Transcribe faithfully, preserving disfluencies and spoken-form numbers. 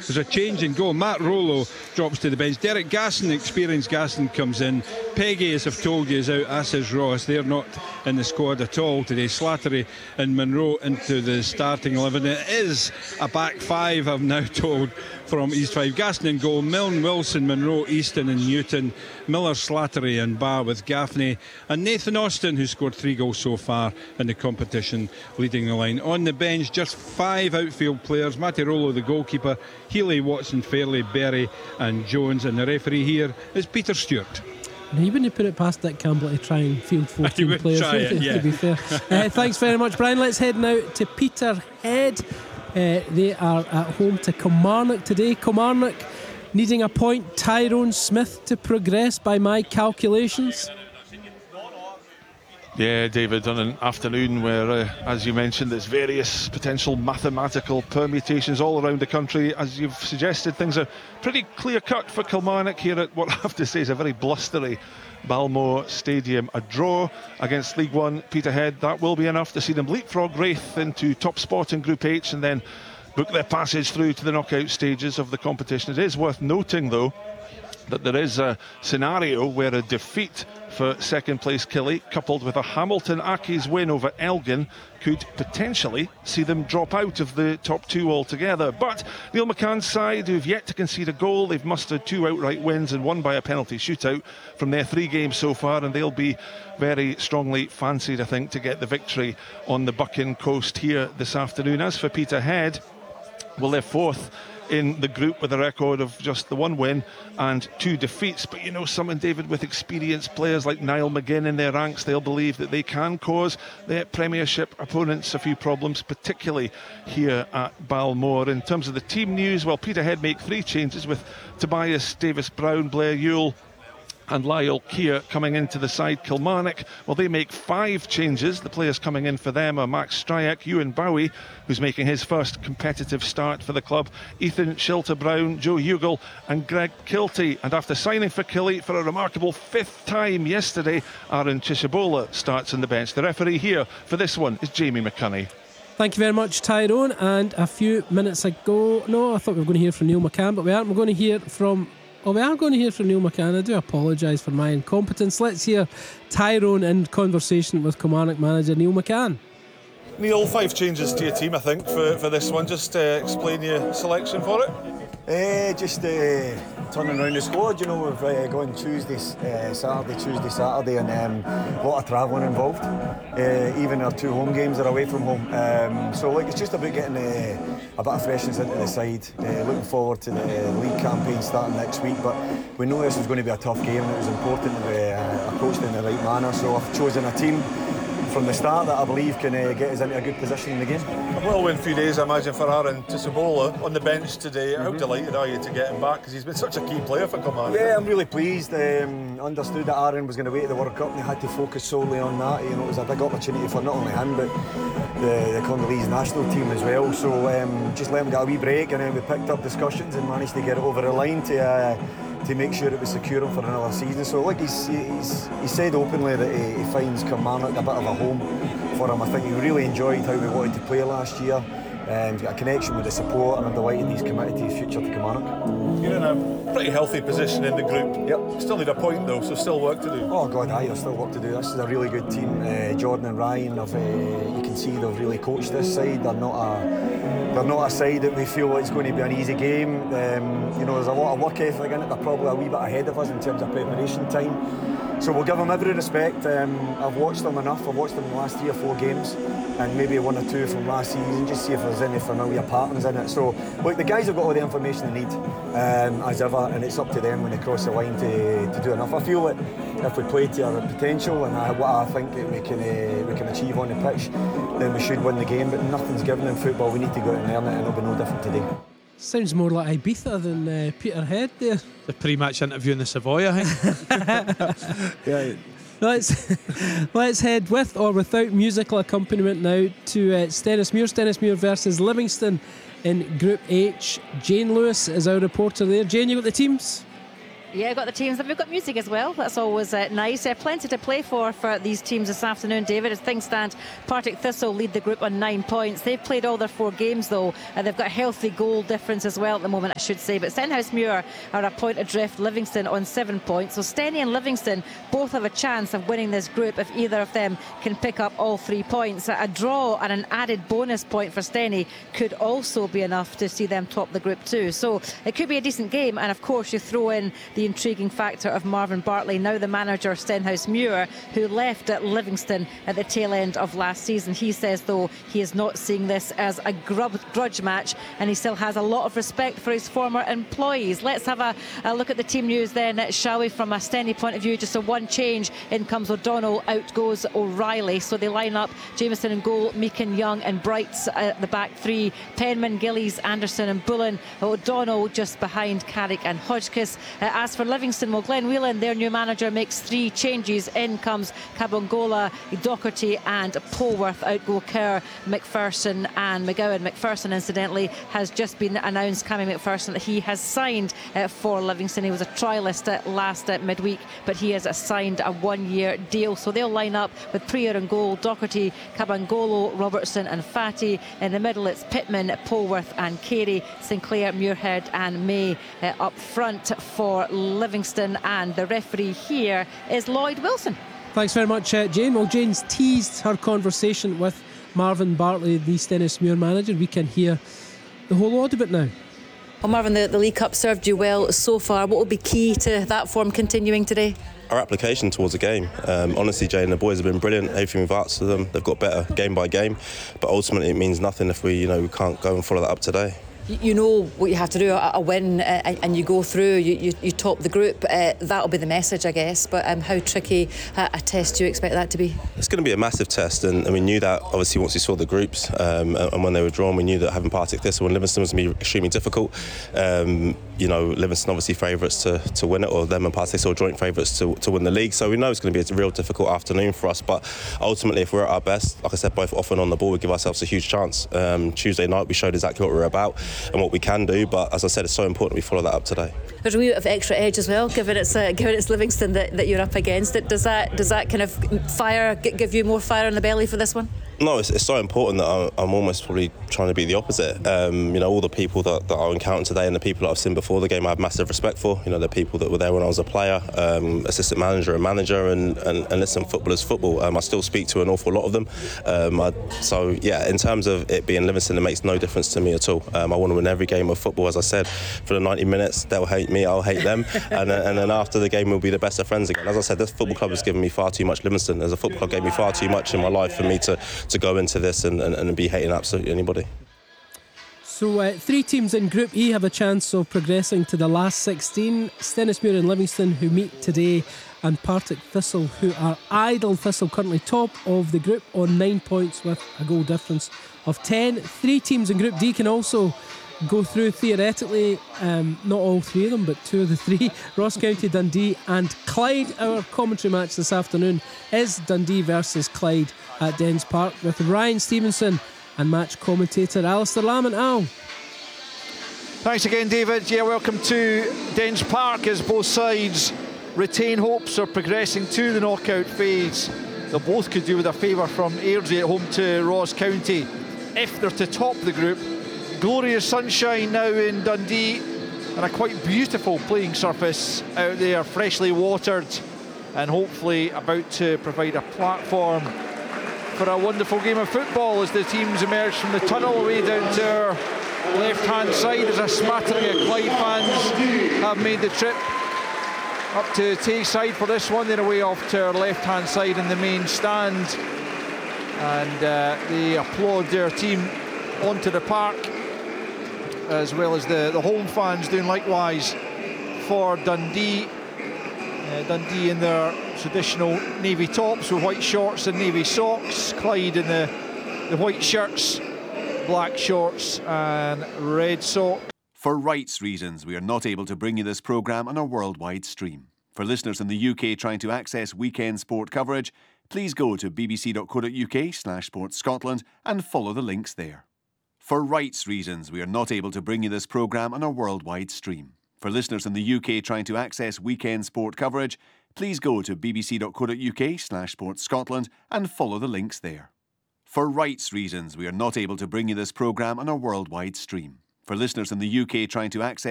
There's a change in goal. Matt Rollo drops to the bench. Derek Gasson, experienced Gasson, comes in. Peggy, as I've told you, is out, as is Ross. They're not in the squad at all today. Slattery and Monroe into the starting eleven. It is a back five, I'm now told, from East five. Gaston in goal, Milne, Wilson, Monroe, Easton and Newton, Miller, Slattery and Barr with Gaffney, and Nathan Austin, who scored three goals so far in the competition, leading the line. On the bench, just five outfield players. Matty Rollo, the goalkeeper, Healy, Watson, Fairley, Berry and Jones, and the referee here is Peter Stewart. He wouldn't put it past Dick Campbell to try and field fourteen players, try it, yeah. to be fair. uh, thanks very much, Brian. Let's head now to Peterhead. Uh, they are at home to Kilmarnock today. Kilmarnock needing a point. Tyrone Smith to progress by my calculations. Yeah, David, on an afternoon where, uh, as you mentioned, there's various potential mathematical permutations all around the country. As you've suggested, things are pretty clear-cut for Kilmarnock here at what I have to say is a very blustery Balmoor Stadium. A draw against League One Peterhead, that will be enough to see them leapfrog Wraith into top spot in Group H and then book their passage through to the knockout stages of the competition. It is worth noting, though, that there is a scenario where a defeat for second place Killie coupled with a Hamilton Accies win over Elgin could potentially see them drop out of the top two altogether. But Neil McCann's side, who've yet to concede a goal, they've mustered two outright wins and one by a penalty shootout from their three games so far, and they'll be very strongly fancied, I think, to get the victory on the Buchan coast here this afternoon. As for Peterhead, well, they're fourth in the group with a record of just the one win and two defeats. But you know something, David, with experienced players like Niall McGinn in their ranks, they'll believe that they can cause their Premiership opponents a few problems, particularly here at Balmoor. In terms of the team news, well, Peterhead make three changes with Tobias Davis-Brown, Blair Ewell and Lyle Keir coming into the side. Kilmarnock, well, they make five changes. The players coming in for them are Max Stryak, Ewan Bowie, who's making his first competitive start for the club, Ethan Shilter-Brown, Joe Hugill and Greg Kilty. And after signing for Killie for a remarkable fifth time yesterday, Aaron Chishibola starts on the bench. The referee here for this one is Jamie McCunney. Thank you very much, Tyrone. And a few minutes ago, no, I thought we were going to hear from Neil McCann, but we aren't. We're going to hear from Oh, we are going to hear from Neil McCann. I do apologise for my incompetence. Let's hear Tyrone in conversation with Kilmarnock manager Neil McCann. Neil, five changes to your team, I think, for, for this one. Just uh, explain your selection for it. Uh, just uh, turning around the squad. You know, we've uh, gone Tuesday, uh, Saturday, Tuesday, Saturday, and um, a lot of travelling involved. Uh, even our two home games are away from home. Um, so, like, it's just about getting uh, a bit of freshness into the side. Uh, looking forward to the league campaign starting next week. But we know this was going to be a tough game, and it was important that we uh, approached it in the right manner. So, I've chosen a team from the start that I believe can uh, get us into a good position in the game. A well-win few days, I imagine, for Aaron Chishibola on the bench today. Mm-hmm. How delighted are you to get him back? Because he's been such a key player for Kilmarnock. Yeah, I'm really pleased. Um, understood that Aaron was going to wait at the World Cup and he had to focus solely on that. You know, it was a big opportunity for not only him but the, the Congolese national team as well. So um, just let him get a wee break, and then we picked up discussions and managed to get it over the line to uh, to make sure it was secure for another season. So like he's, he's, he said openly that he, he finds Kilmarnock a bit of a home for him. I think he really enjoyed how we wanted to play last year. Um, he's got a connection with the support, and I'm delighted he's committed to his future to Kilmarnock. You're in a pretty healthy position in the group. Yep. Still need a point though, so still work to do. Oh God, aye, there's still work to do. This is a really good team. Uh, Jordan and Ryan, have, uh, you can see they've really coached this side. They're not a they're not a side that we feel like it's going to be an easy game. Um, you know, there's a lot of work ethic in it. They're probably a wee bit ahead of us in terms of preparation time. So we'll give them every respect. Um, I've watched them enough. I've watched them in the last three or four games, and maybe one or two from last season, just see if there's any familiar patterns in it. So, look, the guys have got all the information they need, um, as ever, and it's up to them when they cross the line to, to do enough. I feel that if we play to our potential and what I think that we can uh, we can achieve on the pitch, then we should win the game. But nothing's given in football. We need to go out and earn it, and it'll be no different today. Sounds more like Ibiza than uh, Peterhead there. The pre-match interview in the Savoy, I think. Yeah. Let's let's head with or without musical accompaniment now to uh, Stennismuir. Stennismuir versus Livingston in Group H. Jane Lewis is our reporter there. Jane, you got the teams? Yeah, got the teams. We've got music as well. That's always uh, nice. Uh, plenty to play for for these teams this afternoon, David. As things stand, Partick Thistle lead the group on nine points. They've played all their four games, though, and they've got a healthy goal difference as well at the moment, I should say. But Stenhousemuir are a point adrift. Livingston on seven points. So Steny and Livingston both have a chance of winning this group if either of them can pick up all three points. A draw and an added bonus point for Steny could also be enough to see them top the group too. So it could be a decent game, and of course you throw in the intriguing factor of Marvin Bartley, now the manager of Stenhousemuir, who left at Livingston at the tail end of last season. He says, though, he is not seeing this as a grub, grudge match, and he still has a lot of respect for his former employees. Let's have a, a look at the team news then, shall we? From a Steny point of view, just a one change. In comes O'Donnell, out goes O'Reilly. So they line up Jameson in goal, Meakin, Young and Brights at the back three. Penman, Gillies, Anderson and Bullen. O'Donnell just behind Carrick and Hodgkiss. Uh, as for Livingston, well, Glenn Whelan, their new manager, makes three changes. In comes Kabongola, Docherty and Polworth. Out go Kerr, McPherson and McGowan. McPherson, incidentally, has just been announced, Cammy McPherson, that he has signed uh, for Livingston. He was a trialist uh, last uh, midweek, but he has signed a one-year deal. So they'll line up with Prior in goal, Docherty, Kabangolo, Robertson and Fatty. In the middle, it's Pittman, Polworth and Carey, Sinclair, Muirhead and May uh, up front for Livingston, and the referee here is Lloyd Wilson. Thanks very much, uh, Jane. Well, Jane's teased her conversation with Marvin Bartley, the Stenhousemuir manager. We can hear the whole lot of it now. Well, Marvin, the, the League Cup served you well so far. What will be key to that form continuing today? Our application towards the game. Um, honestly, Jane, the boys have been brilliant. Everything we've asked of them, they've got better game by game. But ultimately, it means nothing if we, you know, we can't go and follow that up today. You know what you have to do, a, a win, uh, and you go through, you, you, you top the group. Uh, that'll be the message, I guess. But um, how tricky uh, a test do you expect that to be? It's going to be a massive test, and, and we knew that obviously once we saw the groups um, and when they were drawn, we knew that having Partick Thistle and Livingston was going to be extremely difficult. Um, you know, Livingston obviously favourites to, to win it, or them and Partick Thistle joint favourites to, to win the league. So we know it's going to be a real difficult afternoon for us. But ultimately, if we're at our best, like I said, both off and on the ball, we give ourselves a huge chance. Um, Tuesday night, we showed exactly what we're about and what we can do. But as I said, it's so important we follow that up today. There's a wee bit of extra edge as well, given it's uh, given it's Livingston that, that you're up against. It does that does that kind of fire give you more fire in the belly for this one? No, it's, it's so important that I'm, I'm almost probably trying to be the opposite. Um, you know, all the people that, that I encountered today and the people that I've seen before the game, I have massive respect for. You know, the people that were there when I was a player, um, assistant manager and manager, and, and, and listen, football is football. Um, I still speak to an awful lot of them. Um, I, so, yeah, in terms of it being Livingston, it makes no difference to me at all. Um, I want to win every game of football, as I said, for the ninety minutes. They'll hate me, I'll hate them. and, then, and then after the game, we'll be the best of friends again. As I said, this football club has given me far too much. Livingston, as a football club, gave me far too much in my life for me to, to go into this And, and, and be hating absolutely anybody. So uh, three teams in Group E have a chance of progressing to the last sixteen. Stenhousemuir and Livingston, who meet today, and Partick Thistle, who are idle. Thistle currently top of the group on nine points with a goal difference of ten. Three teams in Group D can also go through theoretically, um, not all three of them, but two of the three. Ross County, Dundee and Clyde. Our commentary match this afternoon is Dundee versus Clyde at Dens Park, with Ryan Stevenson and match commentator Alistair Lamont. Al. Thanks again, David. Yeah, welcome to Dens Park as both sides retain hopes of progressing to the knockout phase. They both could do with a favour from Airdrie at home to Ross County if they're to top the group. Glorious sunshine now in Dundee and a quite beautiful playing surface out there, freshly watered and hopefully about to provide a platform for a wonderful game of football as the teams emerge from the tunnel away down to our left-hand side. There's a smattering of Clyde fans have made the trip up to Tayside for this one. They're away off to our left-hand side in the main stand, and uh, they applaud their team onto the park, as well as the, the home fans doing likewise for Dundee. Uh, Dundee in their traditional navy tops with white shorts and navy socks. Clyde in the, the white shirts, black shorts and red socks. For rights reasons, we are not able to bring you this programme on a worldwide stream. For listeners in the U K trying to access weekend sport coverage, please go to bbc.co.uk slash sports Scotland and follow the links there. For rights reasons, we are not able to bring you this programme on a worldwide stream. For listeners in the U K trying to access weekend sport coverage, please go to bbc.co.uk slash sports Scotland and follow the links there. For rights reasons, we are not able to bring you this programme on a worldwide stream. For listeners in the U K trying to access